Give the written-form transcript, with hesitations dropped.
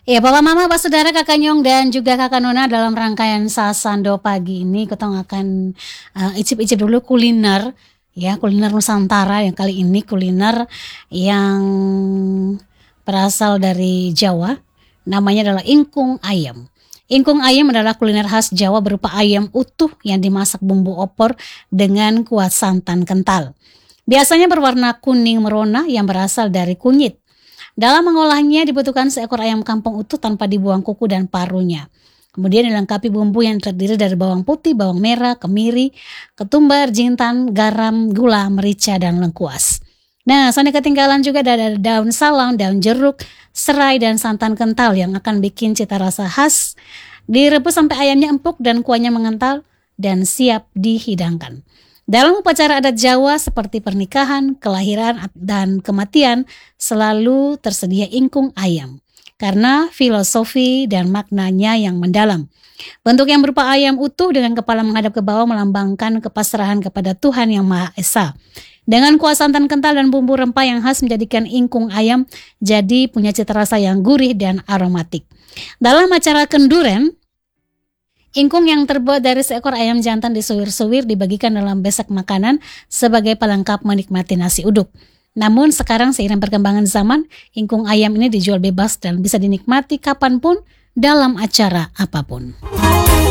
Ya, Bapak Mama, Pak Saudara, Kakak Nyong dan juga Kakak Nona, dalam rangkaian Sasando pagi ini kita akan icip-icip dulu kuliner, ya, kuliner Nusantara. Yang kali ini kuliner yang berasal dari Jawa, namanya adalah ingkung ayam. Ingkung ayam adalah kuliner khas Jawa berupa ayam utuh yang dimasak bumbu opor dengan kuah santan kental. Biasanya berwarna kuning merona yang berasal dari kunyit. Dalam mengolahnya dibutuhkan seekor ayam kampung utuh tanpa dibuang kuku dan parunya. Kemudian dilengkapi bumbu yang terdiri dari bawang putih, bawang merah, kemiri, ketumbar, jintan, garam, gula, merica, dan lengkuas. Nah, soalnya ketinggalan juga ada daun salam, daun jeruk, serai, dan santan kental yang akan bikin cita rasa khas. Direbus sampai ayamnya empuk dan kuahnya mengental dan siap dihidangkan. Dalam upacara adat Jawa seperti pernikahan, kelahiran, dan kematian selalu tersedia ingkung ayam karena filosofi dan maknanya yang mendalam. Bentuk yang berupa ayam utuh dengan kepala menghadap ke bawah melambangkan kepasrahan kepada Tuhan Yang Maha Esa. Dengan kuah santan kental dan bumbu rempah yang khas menjadikan ingkung ayam jadi punya cita rasa yang gurih dan aromatik. Dalam acara kenduren, ingkung yang terbuat dari seekor ayam jantan disuwir-suwir dibagikan dalam besek makanan sebagai pelengkap menikmati nasi uduk. Namun sekarang seiring perkembangan zaman, ingkung ayam ini dijual bebas dan bisa dinikmati kapanpun dalam acara apapun.